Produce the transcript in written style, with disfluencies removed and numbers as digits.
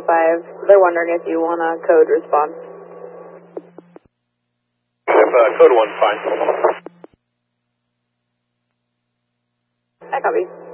They're wondering if you want a code response. Code 1's fine. I copy.